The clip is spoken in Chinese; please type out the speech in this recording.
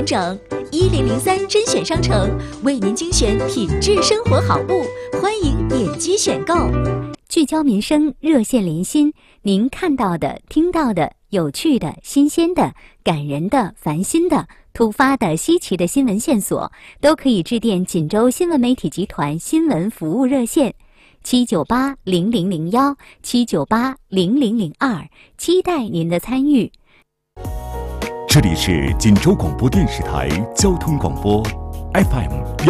验证，1003甄选商城为您精选品质生活好物，欢迎点击选购。 聚焦民生，热线连心，您看到的、听到的、有趣的、新鲜的、感人的、烦心的、突发的、稀奇的新闻线索，都可以致电锦州新闻媒体集团新闻服务热线7980001 7980002，期待您的参与。 这里是锦州广播电视台交通广播 FM